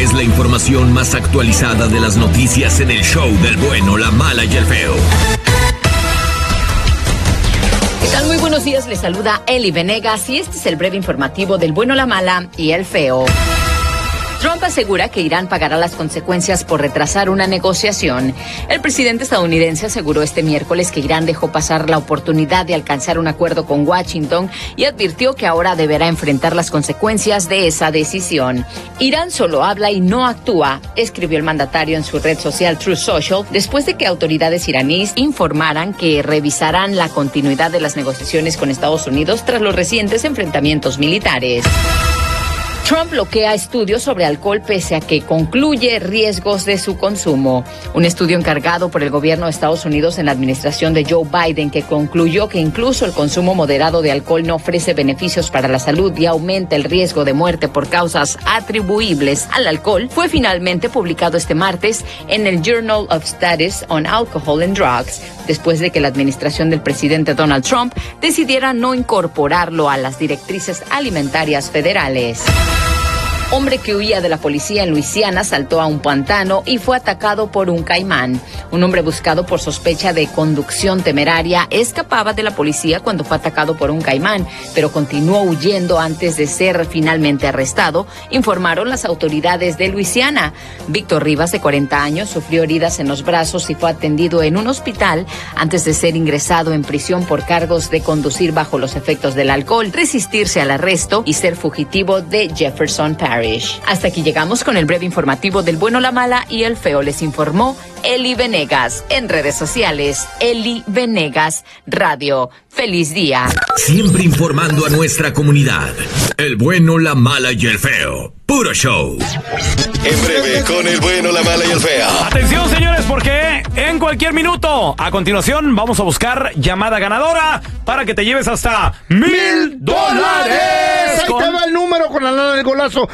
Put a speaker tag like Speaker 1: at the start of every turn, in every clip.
Speaker 1: es la información más actualizada de las noticias en el show del bueno, la mala y el feo.
Speaker 2: ¿Qué tal? Muy buenos días, les saluda Eli Venegas y este es el breve informativo del bueno, la mala y el feo. Trump asegura que Irán pagará las consecuencias por retrasar una negociación. El presidente estadounidense aseguró este miércoles que Irán dejó pasar la oportunidad de alcanzar un acuerdo con Washington y advirtió que ahora deberá enfrentar las consecuencias de esa decisión. Irán solo habla y no actúa, escribió el mandatario en su red social Truth Social, después de que autoridades iraníes informaran que revisarán la continuidad de las negociaciones con Estados Unidos tras los recientes enfrentamientos militares. Trump bloquea estudios sobre alcohol pese a que concluye riesgos de su consumo. Un estudio encargado por el gobierno de Estados Unidos en la administración de Joe Biden que concluyó que incluso el consumo moderado de alcohol no ofrece beneficios para la salud y aumenta el riesgo de muerte por causas atribuibles al alcohol, fue finalmente publicado este martes en el Journal of Studies on Alcohol and Drugs, después de que la administración del presidente Donald Trump decidiera no incorporarlo a las directrices alimentarias federales. Hombre que huía de la policía en Luisiana saltó a un pantano y fue atacado por un caimán. Un hombre buscado por sospecha de conducción temeraria escapaba de la policía cuando fue atacado por un caimán, pero continuó huyendo antes de ser finalmente arrestado, informaron las autoridades de Luisiana. Víctor Rivas, de 40 años, sufrió heridas en los brazos y fue atendido en un hospital antes de ser ingresado en prisión por cargos de conducir bajo los efectos del alcohol, resistirse al arresto y ser fugitivo de Jefferson Parish. Hasta aquí llegamos con el breve informativo del bueno, la mala y el feo. Les informó Eli Venegas. En redes sociales, Eli Venegas Radio. ¡Feliz día!
Speaker 1: Siempre informando a nuestra comunidad. El bueno, la mala y el feo. Puro show.
Speaker 3: En breve, con el bueno, la mala y el feo.
Speaker 4: Atención, señores, porque en cualquier minuto, a continuación, vamos a buscar llamada ganadora para que te lleves hasta $1,000.
Speaker 5: Ahí te va el número con la lana del golazo.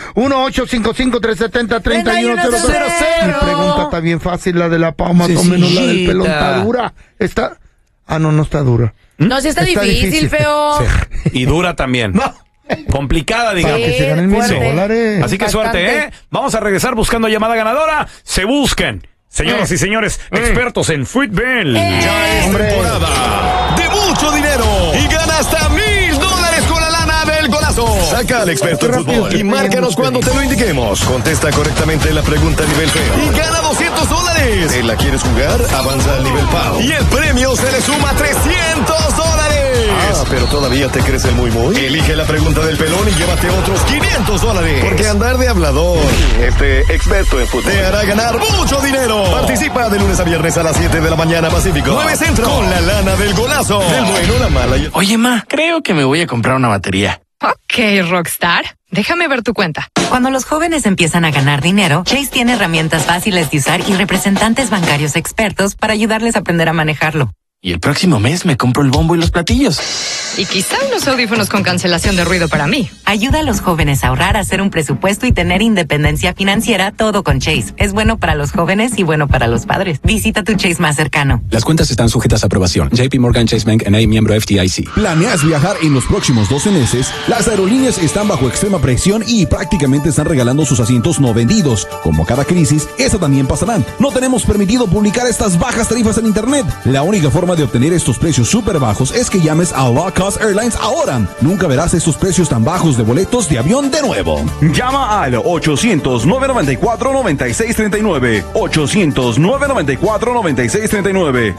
Speaker 5: 1-855-370-3100. Mi pregunta está bien fácil, la de la pau, más o menos la del pelón. ¿Está dura? ¿Está? Ah, no está dura.
Speaker 2: No, sí está difícil, feo.
Speaker 4: Sí. Y dura también. No. Complicada, digamos.
Speaker 5: Para que se ganen $1,000.
Speaker 4: Así que suerte, ¿eh? Vamos a regresar buscando llamada ganadora. Se busquen, señoras y señores, expertos en fútbol.
Speaker 3: Ya es temporada de mucho dinero y gana hasta $1,000 con la lana del golazo. Saca al experto en fútbol y márcanos cuando te lo indiquemos. Contesta correctamente la pregunta a nivel feo y gana $200. ¿Te la quieres jugar? Avanza al nivel PAO y el premio se le suma $300. Ah, pero todavía te crees el muy. Elige la pregunta del pelón y llévate otros $500. Porque andar de hablador, experto en fútbol, te hará ganar mucho dinero. Participa de lunes a viernes a las 7 de la mañana Pacífico, 9 Centro, con la lana del golazo. Del bueno, la mala y el...
Speaker 6: Oye, ma, creo que me voy a comprar una batería.
Speaker 7: Ok, Rockstar. Déjame ver tu cuenta.
Speaker 8: Cuando los jóvenes empiezan a ganar dinero, Chase tiene herramientas fáciles de usar y representantes bancarios expertos para ayudarles a aprender a manejarlo.
Speaker 6: Y el próximo mes me compro el bombo y los platillos.
Speaker 7: Y quizá unos audífonos con cancelación de ruido para mí.
Speaker 8: Ayuda a los jóvenes a ahorrar, a hacer un presupuesto y tener independencia financiera, todo con Chase. Es bueno para los jóvenes y bueno para los padres. Visita tu Chase más cercano.
Speaker 9: Las cuentas están sujetas a aprobación. JP Morgan Chase Bank N.A., miembro FDIC.
Speaker 10: ¿Planeas viajar en los próximos 12 meses? Las aerolíneas están bajo extrema presión y prácticamente están regalando sus asientos no vendidos. Como cada crisis, eso también pasará. No tenemos permitido publicar estas bajas tarifas en internet. La única forma de obtener estos precios súper bajos es que llames a Low Cost Airlines ahora. Nunca verás estos precios tan bajos de boletos de avión de nuevo.
Speaker 11: Llama al 800-994-9639. 800-994-9639.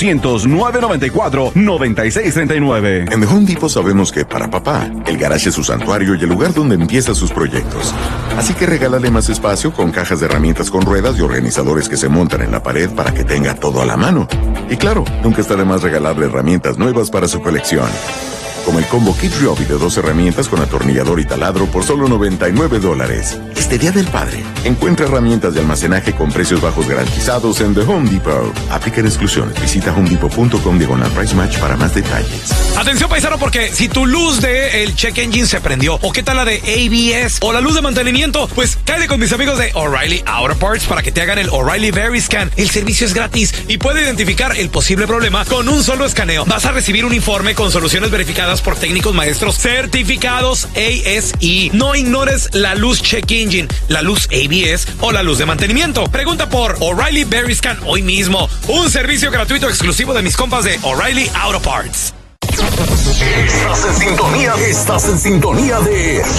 Speaker 11: 800-994-9639.
Speaker 12: En The Home Depot sabemos que para papá, el garage es su santuario y el lugar donde empieza sus proyectos. Así que regálale más espacio con cajas de herramientas con ruedas y organizadores que se montan en la pared para que tenga todo a la mano. Y claro, nunca está de más regalarle herramientas nuevas para su colección. Como el combo Kit Ryobi de 2 herramientas con atornillador y taladro por solo $99. Este Día del Padre, encuentra herramientas de almacenaje con precios bajos garantizados en The Home Depot. Aplican exclusiones. Visita homedepot.com/price match para más detalles.
Speaker 4: Atención, paisano, porque si tu luz del check engine se prendió, o qué tal la de ABS, o la luz de mantenimiento, pues cállate con mis amigos de O'Reilly Auto Parts para que te hagan el O'Reilly VeriScan. El servicio es gratis y puede identificar el posible problema con un solo escaneo. Vas a recibir un informe con soluciones verificadas diseñadas por técnicos maestros certificados ASE. No ignores la luz Check Engine, la luz ABS o la luz de mantenimiento. Pregunta por O'Reilly Veriscan hoy mismo. Un servicio gratuito exclusivo de mis compas de O'Reilly Auto Parts.
Speaker 1: Estás en sintonía de